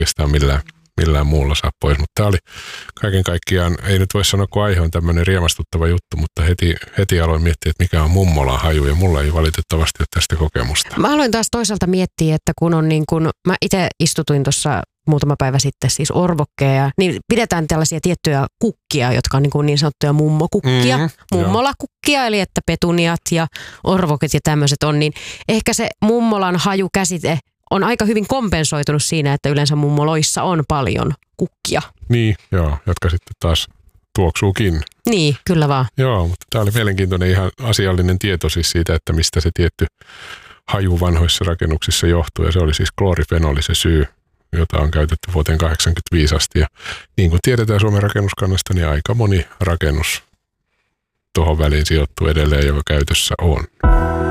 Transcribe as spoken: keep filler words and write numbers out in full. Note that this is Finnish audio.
oikeastaan millään, millään muulla saa pois. Mutta tämä oli kaiken kaikkiaan, ei nyt voi sanoa, kun aihe on tämmöinen riemastuttava juttu, mutta heti, heti aloin miettiä, että mikä on mummolan haju, ja mulla ei valitettavasti ole tästä kokemusta. Mä aloin taas toisaalta miettiä, että kun on niin kuin, mä itse istutuin tuossa muutama päivä sitten siis orvokkeja, niin pidetään tällaisia tiettyjä kukkia, jotka on niin, kuin niin sanottuja mummokukkia, Mm-hmm, mummolakukkia, eli että petuniat ja orvokit ja tämmöiset on, niin ehkä se mummolan hajukäsite on aika hyvin kompensoitunut siinä, että yleensä mummoloissa on paljon kukkia. Niin, joo, jotka sitten taas tuoksuukin. Niin, kyllä vaan. Joo, mutta tämä oli mielenkiintoinen ihan asiallinen tieto siis siitä, että mistä se tietty haju vanhoissa rakennuksissa johtuu, ja se oli siis kloorifenoli se syy, jota on käytetty vuoteen kahdeksankymmentäviisi asti. Ja niin kuin tiedetään Suomen rakennuskannasta, niin aika moni rakennus tuohon väliin sijoittuu edelleen, joka käytössä on.